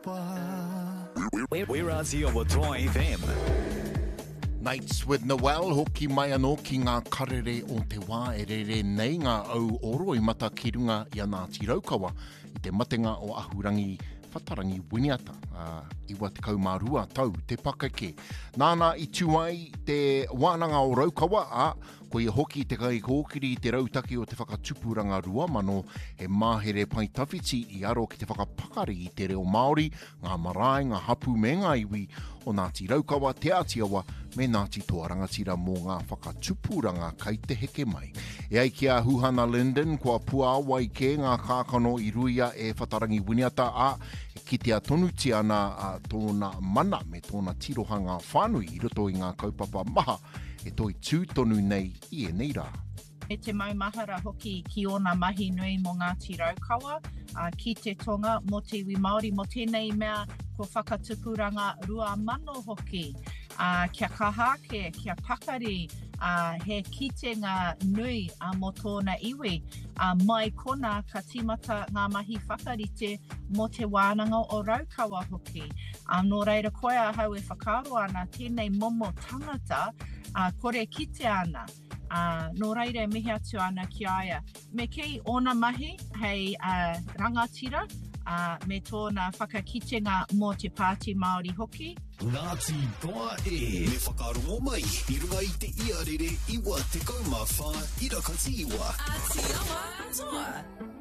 We're Aussie o Toa FM. Nights with Noel, hoki mai anō ki ngā karere o te wā e rere nei ngā au oro I mata ki runga I a Ngāti Raukawa I te matenga o Ahurangi Whatarangi Winiata. Iwa te kaumārua tau, te pakake. Nāna I tuai te wānanga o Raukawa, ko I hoki te kai kōkiri I te rautaki o te whakatupuranga rua mano he māhere pai tawhiti I aro ki te whakapakari I te reo Māori, ngā marae, ngā hapu me ngā iwi o Ngāti Raukawa, Te Atiawa me Ngāti Toarangatira mō ngā whakatupuranga kai te heke mai. E ai ki a Huhana Linden, kua puawa I ke ngā kākano I ruia e Whatarangi Winiata ki te atonuti ana tōna mana me tōna tirohanga whānui I roto I ngā kaupapa maha e toi tūtonu nei I e nei rā. E te maumahara hoki ki ona mahi nui mō Ngāti Raukawa, ki te tonga mō te iwi Māori mō tēnei mea ko whakatupuranga rua mano hoki. Kia kahake, kia pakari, he kitenga nui mō tōna iwi, mai kona ka timata ngā mahi whakarite mō te wānanga o Raukawa hoki. Nō reira koe a hau e whakaro ana tēnei momo tangata, kore kite ana. Nō reira e mihi atu ana ki aia. Me kei ona mahi hei rangatira me tōna whakakitenga mō te Pāti Māori hoki. Ngāti Toa E. Me whakarongo mai, I runga I te ia rere, iwa te kaumawha, I rakati iwa. Āti awa toa.